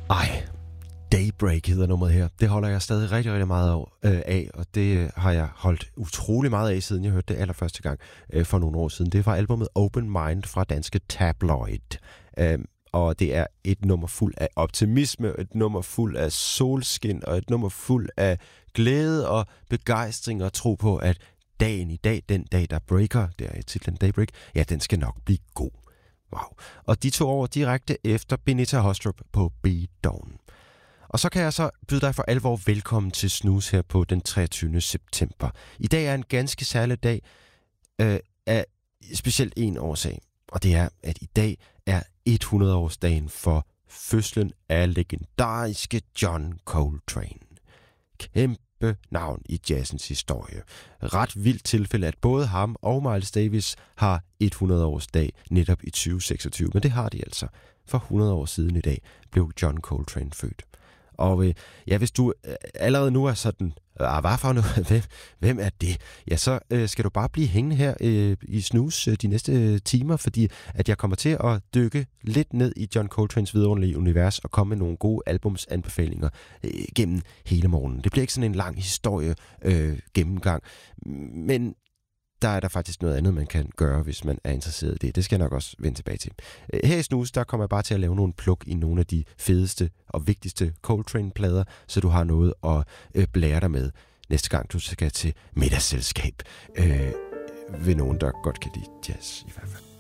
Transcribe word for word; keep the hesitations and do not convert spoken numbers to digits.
Ej, Daybreak hedder nummeret her. Det holder jeg stadig rigtig, rigtig meget af, øh, af, og det har jeg holdt utrolig meget af, siden jeg hørte det allerførste gang øh, for nogle år siden. Det var albumet Open Mind fra danske Tabloid. Øh, og det er et nummer fuld af optimisme, et nummer fuld af solskin, og et nummer fuld af glæde og begejstring og tro på, at dagen i dag, den dag, der breaker, der er titlen Daybreak, ja, den skal nok blive god. Wow. Og de to over direkte efter Benita Hostrup på B-Dawn. Og så kan jeg så byde dig for alvor velkommen til Snooze her på den treogtyvende september. I dag er en ganske særlig dag øh, af specielt en årsag. Og det er, at i dag er hundrede-årsdagen for fødslen af legendariske John Coltrane. Kæmpe navn i jazzens historie. Ret vildt tilfælde, at både ham og Miles Davis har hundrede-årsdag netop i tyve seksogtyve. Men det har de altså. For hundrede år siden i dag blev John Coltrane født. Og øh, ja, hvis du øh, allerede nu er sådan, ah, hvad for noget, hvem, hvem er det? Ja, så øh, skal du bare blive hængende her øh, i Snooze øh, de næste øh, timer, fordi at jeg kommer til at dykke lidt ned i John Coltranes vidunderlige univers og komme med nogle gode albumsanbefalinger øh, gennem hele morgenen. Det bliver ikke sådan en lang historie øh, gennemgang, men der er der faktisk noget andet, man kan gøre, hvis man er interesseret i det. Det skal jeg nok også vende tilbage til. Her i Snooze, der kommer jeg bare til at lave nogle pluk i nogle af de fedeste og vigtigste Coltrane-plader, så du har noget at øh, blære dig med næste gang, du skal til middagsselskab øh, ved nogen, der godt kan lide jazz i hvert fald.